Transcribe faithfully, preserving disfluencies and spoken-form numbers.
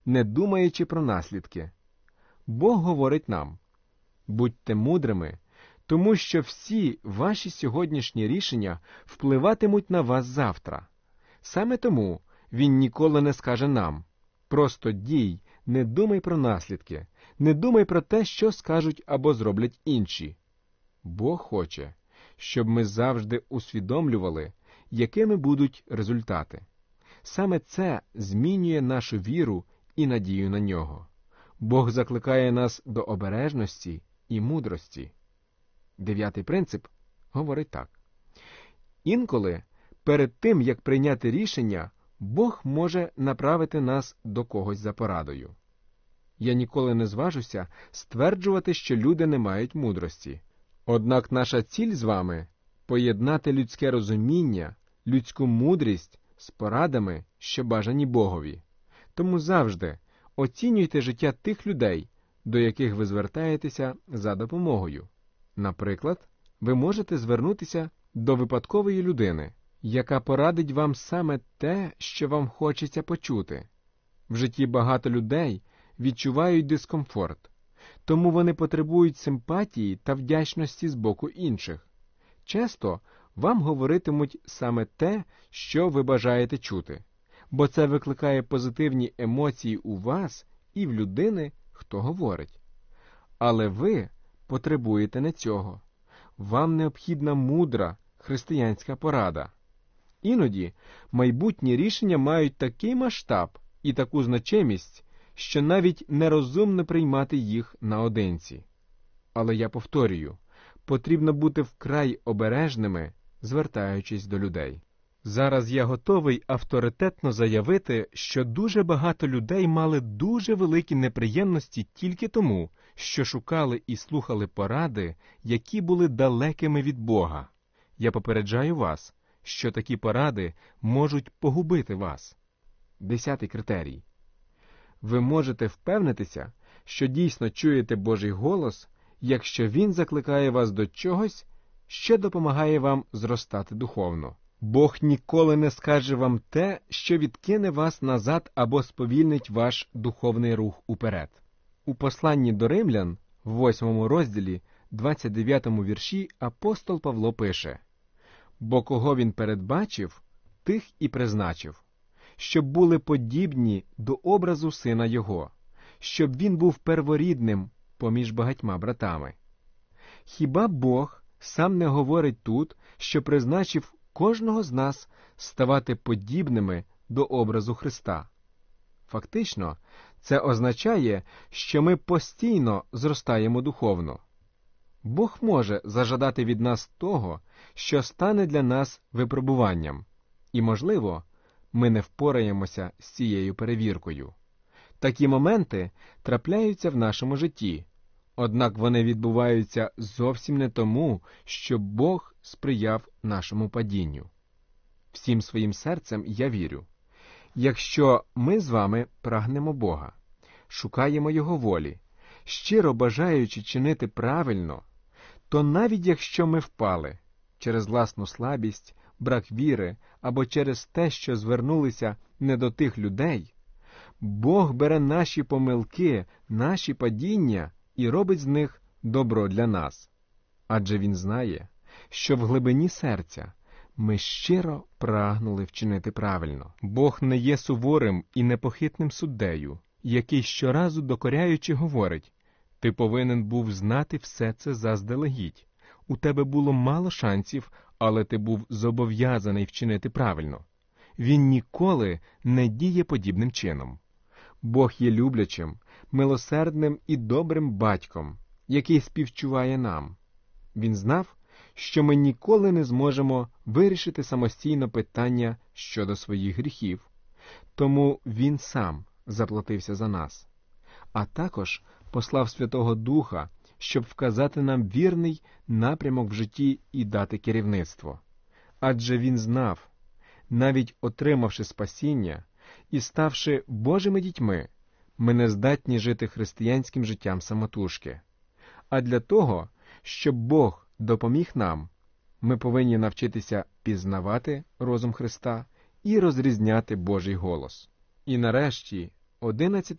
не думаючи про наслідки. Бог говорить нам: будьте мудрими, тому що всі ваші сьогоднішні рішення впливатимуть на вас завтра. Саме тому Він ніколи не скаже нам: просто дій, не думай про наслідки, не думай про те, що скажуть або зроблять інші. Бог хоче, щоб ми завжди усвідомлювали, якими будуть результати. Саме це змінює нашу віру і надію на Нього. Бог закликає нас до обережності і мудрості. Дев'ятий принцип говорить так. Інколи, перед тим, як прийняти рішення, Бог може направити нас до когось за порадою. Я ніколи не зважуся стверджувати, що люди не мають мудрості. Однак наша ціль з вами – поєднати людське розуміння, людську мудрість з порадами, що бажані Богові. Тому завжди оцінюйте життя тих людей, до яких ви звертаєтеся за допомогою. Наприклад, ви можете звернутися до випадкової людини, яка порадить вам саме те, що вам хочеться почути. В житті багато людей відчувають дискомфорт, тому вони потребують симпатії та вдячності з боку інших. Часто вам говоритимуть саме те, що ви бажаєте чути, бо це викликає позитивні емоції у вас і в людини, хто говорить. Але ви потребуєте не цього. Вам необхідна мудра християнська порада. Іноді майбутні рішення мають такий масштаб і таку значимість, що навіть нерозумно приймати їх наодинці. Але я повторюю, потрібно бути вкрай обережними, звертаючись до людей. Зараз я готовий авторитетно заявити, що дуже багато людей мали дуже великі неприємності тільки тому, що шукали і слухали поради, які були далекими від Бога. Я попереджаю вас, що такі поради можуть погубити вас. Десятий критерій. Ви можете впевнитися, що дійсно чуєте Божий голос, якщо Він закликає вас до чогось, що допомагає вам зростати духовно. Бог ніколи не скаже вам те, що відкине вас назад або сповільнить ваш духовний рух уперед. У посланні до Римлян, в восьмому розділі, двадцять дев'ятому вірші, апостол Павло пише: «Бо кого він передбачив, тих і призначив, щоб були подібні до образу Сина Його, щоб він був перворідним поміж багатьма братами». Хіба Бог сам не говорить тут, що призначив кожного з нас ставати подібними до образу Христа? Фактично, це означає, що ми постійно зростаємо духовно. Бог може зажадати від нас того, що стане для нас випробуванням. І, можливо, ми не впораємося з цією перевіркою. Такі моменти трапляються в нашому житті, однак вони відбуваються зовсім не тому, що Бог сприяв нашому падінню. Всім своїм серцем я вірю, якщо ми з вами прагнемо Бога, шукаємо Його волі, щиро бажаючи чинити правильно, то навіть якщо ми впали через власну слабість, брак віри або через те, що звернулися не до тих людей, Бог бере наші помилки, наші падіння і робить з них добро для нас. Адже Він знає, що в глибині серця ми щиро прагнули вчинити правильно. Бог не є суворим і непохитним суддею, який щоразу докоряючи говорить: «Ти повинен був знати все це заздалегідь. У тебе було мало шансів, але ти був зобов'язаний вчинити правильно». Він ніколи не діє подібним чином. Бог є люблячим, милосердним і добрим батьком, який співчуває нам. Він знав, що ми ніколи не зможемо вирішити самостійно питання щодо своїх гріхів, тому Він сам заплатився за нас. А також послав Святого Духа, щоб вказати нам вірний напрямок в житті і дати керівництво. Адже Він знав, навіть отримавши спасіння і ставши Божими дітьми, ми не здатні жити християнським життям самотужки. А для того, щоб Бог допоміг нам, ми повинні навчитися пізнавати розум Христа і розрізняти Божий голос. І нарешті, одинадцять